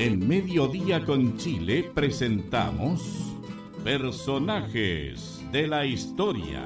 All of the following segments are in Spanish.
En Mediodía con Chile presentamos Personajes de la Historia.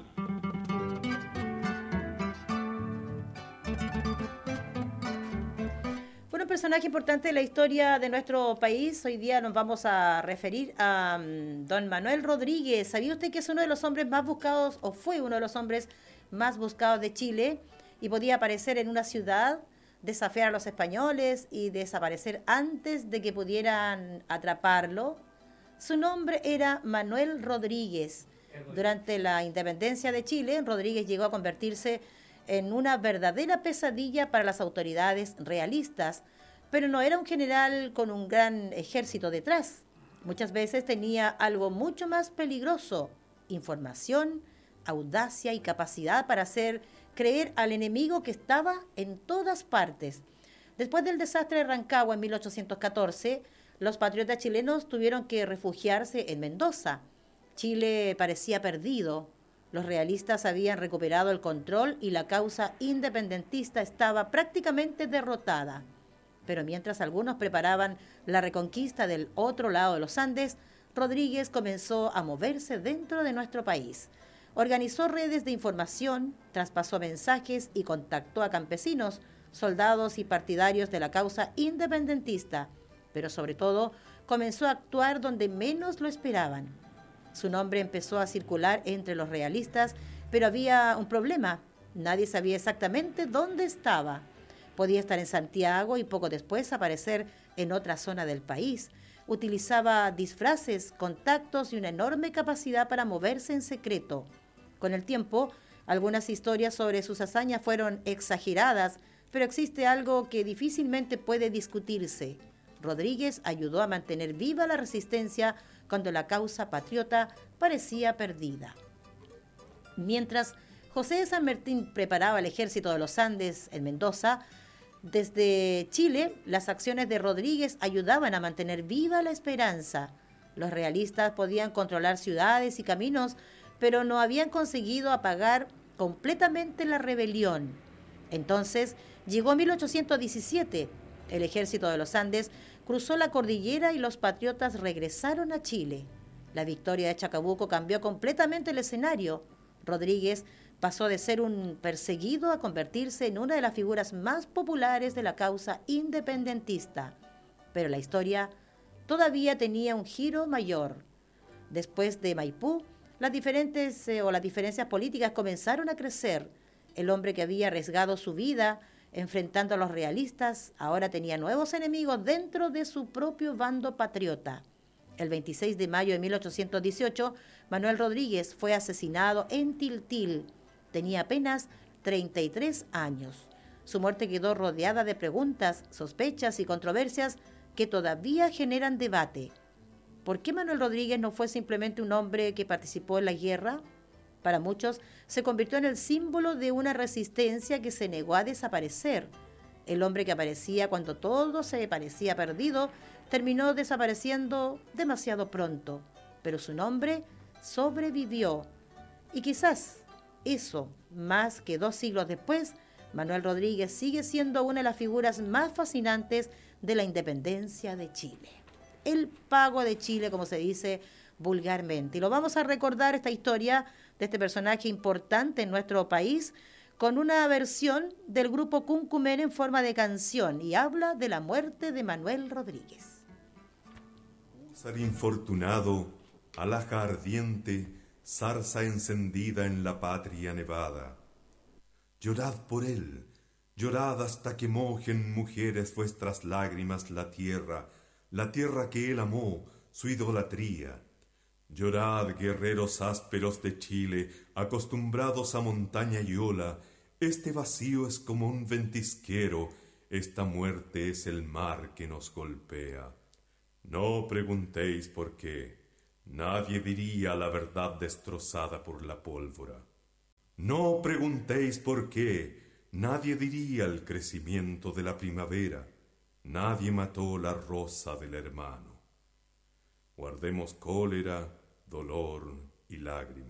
Bueno, un personaje importante de la historia de nuestro país. Hoy día nos vamos a referir a don Manuel Rodríguez. ¿Sabía usted que es uno de los hombres más buscados, o fue uno de los hombres más buscados de Chile, y podía aparecer en una ciudad, desafiar a los españoles y desaparecer antes de que pudieran atraparlo? Su nombre era Manuel Rodríguez. Durante la independencia de Chile, Rodríguez llegó a convertirse en una verdadera pesadilla para las autoridades realistas, pero no era un general con un gran ejército detrás. Muchas veces tenía algo mucho más peligroso: información, audacia y capacidad para hacer creer al enemigo que estaba en todas partes. Después del desastre de Rancagua en 1814, los patriotas chilenos tuvieron que refugiarse en Mendoza. Chile parecía perdido. Los realistas habían recuperado el control y la causa independentista estaba prácticamente derrotada. Pero mientras algunos preparaban la reconquista del otro lado de los Andes, Rodríguez comenzó a moverse dentro de nuestro país. Organizó redes de información, traspasó mensajes y contactó a campesinos, soldados y partidarios de la causa independentista, pero sobre todo comenzó a actuar donde menos lo esperaban. Su nombre empezó a circular entre los realistas, pero había un problema: nadie sabía exactamente dónde estaba. Podía estar en Santiago y poco después aparecer en otra zona del país. Utilizaba disfraces, contactos y una enorme capacidad para moverse en secreto. Con el tiempo, algunas historias sobre sus hazañas fueron exageradas, pero existe algo que difícilmente puede discutirse: Rodríguez ayudó a mantener viva la resistencia cuando la causa patriota parecía perdida. Mientras José de San Martín preparaba el ejército de los Andes en Mendoza, desde Chile, las acciones de Rodríguez ayudaban a mantener viva la esperanza. Los realistas podían controlar ciudades y caminos, pero no habían conseguido apagar completamente la rebelión. Entonces llegó 1817. El ejército de los Andes cruzó la cordillera y los patriotas regresaron a Chile. La victoria de Chacabuco cambió completamente el escenario. Rodríguez pasó de ser un perseguido a convertirse en una de las figuras más populares de la causa independentista. Pero la historia todavía tenía un giro mayor. Después de Maipú, las diferencias políticas comenzaron a crecer. El hombre que había arriesgado su vida enfrentando a los realistas ahora tenía nuevos enemigos dentro de su propio bando patriota. El 26 de mayo de 1818, Manuel Rodríguez fue asesinado en Tiltil. Tenía apenas 33 años. Su muerte quedó rodeada de preguntas, sospechas y controversias que todavía generan debate. ¿Por qué Manuel Rodríguez no fue simplemente un hombre que participó en la guerra? Para muchos, se convirtió en el símbolo de una resistencia que se negó a desaparecer. El hombre que aparecía cuando todo se parecía perdido terminó desapareciendo demasiado pronto, pero su nombre sobrevivió. Y quizás eso, más que 2 siglos después, Manuel Rodríguez sigue siendo una de las figuras más fascinantes de la independencia de Chile. El pago de Chile, como se dice vulgarmente. Y lo vamos a recordar, esta historia de este personaje importante en nuestro país, con una versión del grupo Cuncumen en forma de canción, y habla de la muerte de Manuel Rodríguez. Húsar infortunado, alhaja ardiente, zarza encendida en la patria nevada. Llorad por él, llorad hasta que mojen, mujeres, vuestras lágrimas la tierra que él amó, su idolatría. Llorad, guerreros ásperos de Chile, acostumbrados a montaña y ola. Este vacío es como un ventisquero, esta muerte es el mar que nos golpea. No preguntéis por qué, nadie diría la verdad destrozada por la pólvora. No preguntéis por qué, nadie diría el crecimiento de la primavera. Nadie mató la rosa del hermano. Guardemos cólera, dolor y lágrimas.